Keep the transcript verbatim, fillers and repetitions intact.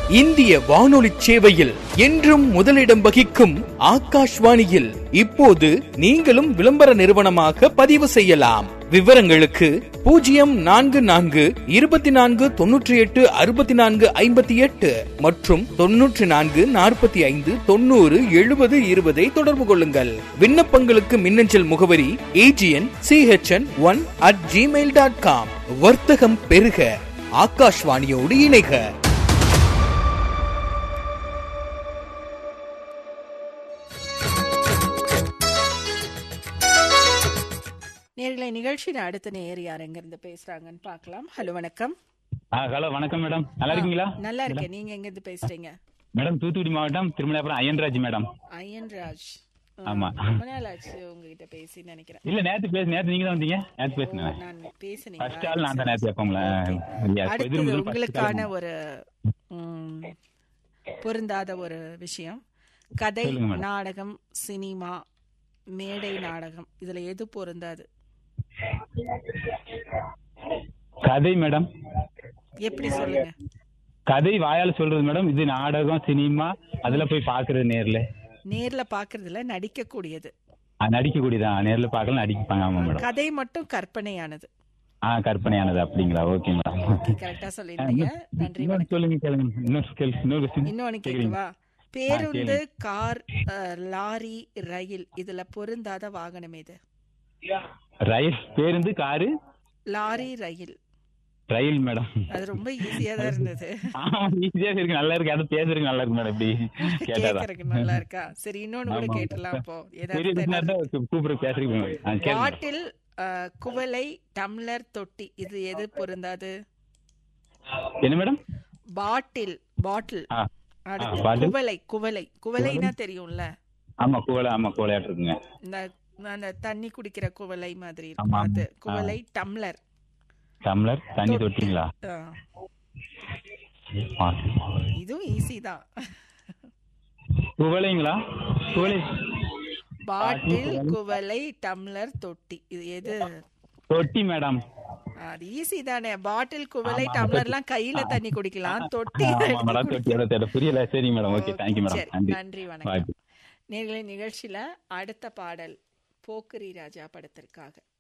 இந்திய வானொலி சேவையில் என்றும் முதலிடம் வகிக்கும் ஆகாஷ்வாணியில் இப்போது நீங்களும் விளம்பர நிறுவனமாக பதிவு செய்யலாம். விவரங்களுக்கு பூஜ்ஜியம் நான்கு நான்கு இருபத்தி நான்கு தொன்னூற்றி எட்டு அறுபத்தி நான்கு ஐம்பத்தி எட்டு மற்றும் தொன்னூற்றி நான்கு நாற்பத்தி ஐந்து தொண்ணூறு எழுபது இருபதை தொடர்பு கொள்ளுங்கள். விண்ணப்பங்களுக்கு மின்னஞ்சல் முகவரி AGN CHN one at Gmail dot com. வர்த்தகம் பெருக, ஆகாஷ்வாணியோடு இணைக. நேர்களை நிகழ்ச்சியில் அடுத்த நேர் யார் எங்க இருந்து பேசுறாங்கன்னு பார்க்கலாம். ஹலோ வணக்கம். ஹலோ வணக்கம் மேடம், நல்லா இருக்கீங்களா? நல்லா இருக்கேன். நீங்க எங்க இருந்து பேசுறீங்க? மேடம் தூத்துக்குடி மாவட்டம் திருமலைபுரம் அய்யன்ராஜ் மேடம். அய்யன்ராஜ். ஆமா. ரொம்ப நாள் ஆச்சு உங்ககிட்ட பேசி நினைக்கிறேன். இல்ல நேத்து பேச நேத்து நீங்க தான் வந்தீங்க. நேத்து பேசுனேன். நான் பேசுனீங்க. ஃபர்ஸ்ட் ஆல் நான் தான் நேத்து எப்பவும்ல. அடுத்து உங்களுக்கான ஒரு பொருந்தாத ஒரு விஷயம். கதை, நாடகம், சினிமா, மேடை நாடகம், இதுல எது பொருந்தாது? கதை மேடம். எப்படி சொல்லுங்க? கதை வாயால சொல்றது மேடம். இது நாடகம், சினிமா, அதுல போய் பாக்குறது நேர்ல. நேர்ல பாக்குறதுல நடிக்க கூடியது. நடிக்க கூடியதான். நேர்ல பார்க்கலாம், நடிப்பாங்க. ஆமா மேடம். கதை மட்டும் கற்பனையானது. ஆ, கற்பனையானது. அப்படிங்களா? Okay madam. கரெக்டா சொல்லிருக்கீங்க. நன்றி. வணக்கம். சொல்லுங்க கேளுங்க. இன்னொரு கேள்வி இன்னொரு இன்னொன்னு கேக்குவா? பேருந்து, கார், லாரி, ரயில், இதுல பொருந்தாத வாகனம் எது? ரயில், பேருந்து, காரு, லாரி, ரயில். ரயில் மேடம். அது ரொம்ப ஈஸியா தான் இருந்தது. ஆமா, ஈஸியா இருக்கு. நல்லா இருக்கு. அது பேசுறதுக்கு நல்லா இருக்கு மேடம். இப்படி கேக்குறதுக்கு நல்லா இருக்கா? சரி, இன்னொன்னு கூட கேட்டலாம். அப்போ ஏதாவது கூப்பிட்டு பேசுறீங்க. பாட்டில், குவளை, டம்ளர், தொட்டி, இது எது பொருந்தாது? என்ன மேடம்? பாட்டில், பாட்டில். குவளை, குவளை, குவளைனா தெரியும்ல? ஆமா, குவளை. ஆமா, குவளையாட்டு இருக்குங்க. இந்த அந்த தண்ணி குடிக்கிற குவளை மாதிரி இருக்கும் அது. குவளை. டம்ளர், டம்ளர் தண்ணி தொட்டிங்களா? இதுவும் ஈஸி தான். குவளைங்களா? குவளை. பாட்டில், குவளை, டம்ளர், தொட்டி, இது எது? தொட்டி மேடம். அது ஈஸி தானே. பாட்டில், குவளை, டம்ளர்லாம் கையில தண்ணி குடிக்கலாம். தொட்டி புரியல. சரி மேடம். Okay, thank you madam. நன்றி, வணக்கம். நேர்களை நிகழ்ச்சியில அடுத்த பாடல் போக்கிரி ராஜா படத்திற்காக.